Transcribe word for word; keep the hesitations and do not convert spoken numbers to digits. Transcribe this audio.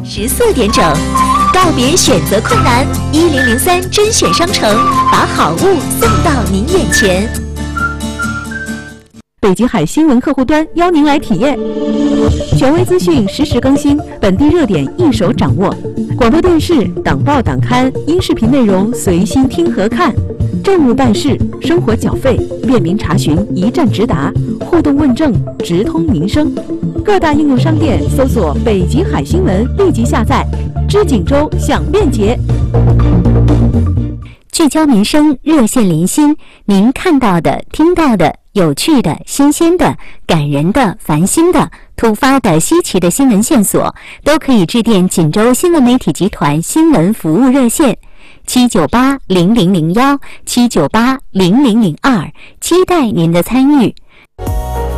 十四点整，告别选择困难，一零零三甄选商城把好物送到您眼前。 北极海新闻客户端邀您来体验，权威资讯实时更新，本地热点一手掌握。广播电视、党报党刊、音视频内容随心听和看，政务办事、生活缴费便民查询，一站直达，互动问政，直通民生。各大应用商店搜索“北极海新闻”，立即下载。知锦州享便捷。 聚焦民生，热线连心，您看到的、听到的、有趣的、新鲜的、感人的、烦心的、突发的、稀奇的新闻线索，都可以致电锦州新闻媒体集团新闻服务热线七九八零零零幺七九八零零零二，期待您的参与。